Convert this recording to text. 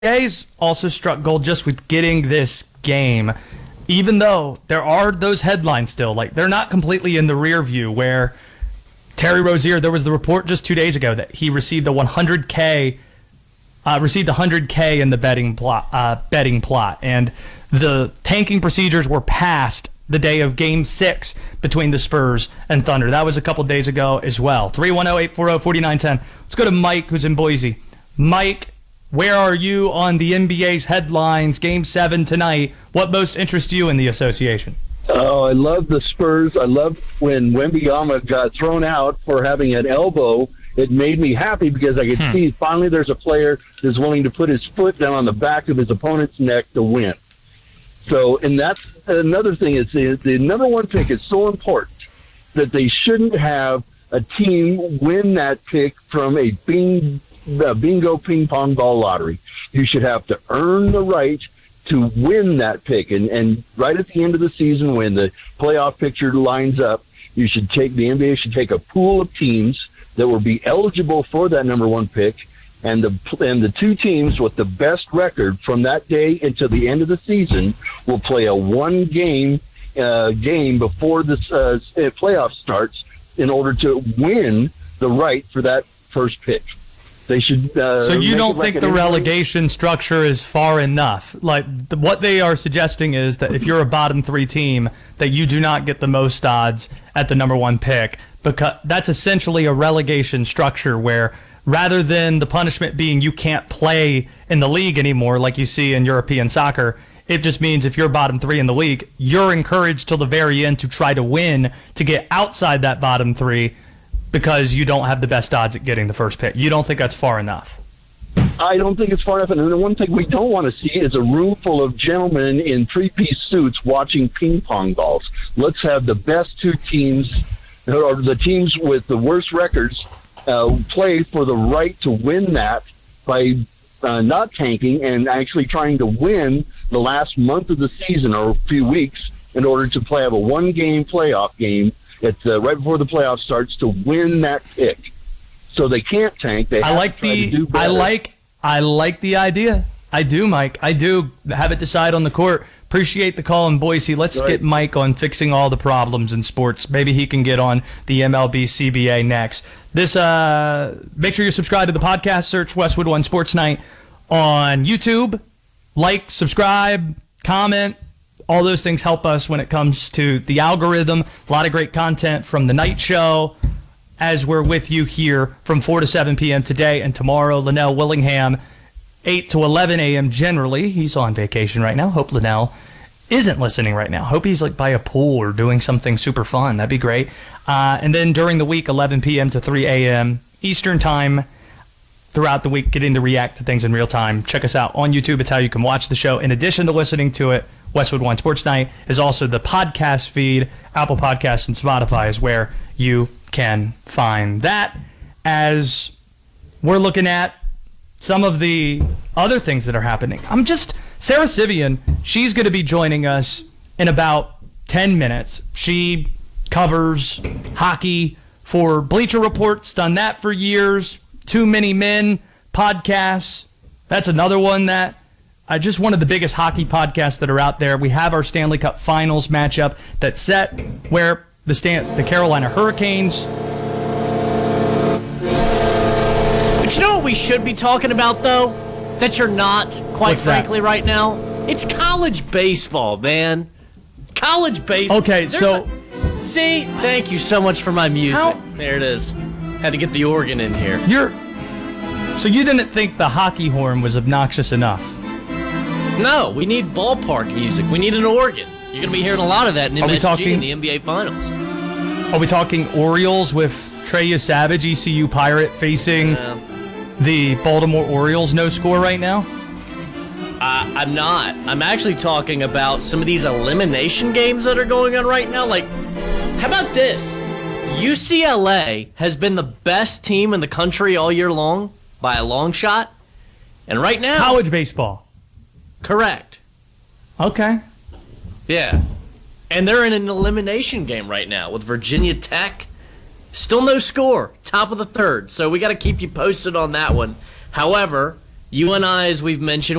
Jays also struck gold just with getting this game, even though there are those headlines still. Like, they're not completely in the rear view where Terry Rozier, there was the report just 2 days ago that he received a 100K in the betting plot, and the tanking procedures were passed the day of Game 6 between the Spurs and Thunder. That was a couple days ago as well. 310-840-4910. Let's go to Mike, who's in Boise. Mike, where are you on the NBA's headlines? Game 7 tonight. What most interests you in the association? Oh, I love the Spurs. I love when Wembanyama got thrown out for having an elbow. It made me happy because I could see finally there's a player that's willing to put his foot down on the back of his opponent's neck to win. So, and that's another thing is the number one pick is so important that they shouldn't have a team win that pick from a bingo ping pong ball lottery. You should have to earn the right to win that pick. And right at the end of the season, when the playoff picture lines up, the NBA should take a pool of teams that will be eligible for that number one pick, and the two teams with the best record from that day until the end of the season will play a one-game game before the playoff starts in order to win the right for that first pick. They should. So you don't think the relegation structure is far enough? Like, what they are suggesting is that if you're a bottom three team, that you do not get the most odds at the number one pick, because that's essentially a relegation structure where rather than the punishment being you can't play in the league anymore like you see in European soccer, it just means if you're bottom three in the league, you're encouraged till the very end to try to win to get outside that bottom three, because you don't have the best odds at getting the first pick. You don't think that's far enough? I don't think it's far enough. And the one thing we don't want to see is a room full of gentlemen in three-piece suits watching ping pong balls. Let's have the best two teams, or the teams with the worst records, play for the right to win that by not tanking and actually trying to win the last month of the season or a few weeks in order to have a one-game playoff game right before the playoff starts to win that pick. So they can't tank. They have to try to do better. I like the idea. I do, Mike. I do. Have it decide on the court. Appreciate the call in Boise. Let's get Mike on fixing all the problems in sports. Maybe he can get on the MLB CBA next. Make sure you're subscribed to the podcast. Search Westwood One Sports Night on YouTube. Like, subscribe, comment. All those things help us when it comes to the algorithm. A lot of great content from the night show as we're with you here from 4 to 7 p.m. today and tomorrow. Linnell Willingham, 8 to 11 a.m. generally. He's on vacation right now. Hope Linnell isn't listening right now. Hope he's like by a pool or doing something super fun. That'd be great. And then during the week, 11 p.m. to 3 a.m. Eastern time throughout the week, getting to react to things in real time. Check us out on YouTube. It's how you can watch the show. In addition to listening to it, Westwood One Sports Night is also the podcast feed. Apple Podcasts and Spotify is where you can find that. As we're looking at some of the other things that are happening, Sarah Sivian, she's going to be joining us in about 10 minutes. She covers hockey for Bleacher Report's done that for years. Too Many Men podcasts. That's another one that just one of the biggest hockey podcasts that are out there. We have our Stanley Cup Finals matchup that's set where the Carolina Hurricanes. But you know what we should be talking about, though? That you're not, quite frankly, right now? It's college baseball, man. College baseball. Okay, See, thank you so much for my music. There it is. Had to get the organ in here. So you didn't think the hockey horn was obnoxious enough? No, we need ballpark music. We need an organ. You're going to be hearing a lot of that in MSG in the NBA Finals. Are we talking Orioles with Treya Savage, ECU Pirate, facing the Baltimore Orioles no score right now? I'm not. I'm actually talking about some of these elimination games that are going on right now. Like, how about this? UCLA has been the best team in the country all year long by a long shot. And right now... College baseball. Correct. Okay. Yeah. And they're in an elimination game right now with Virginia Tech. Still no score. Top of the third. So we got to keep you posted on that one. However, You and I, as we've mentioned,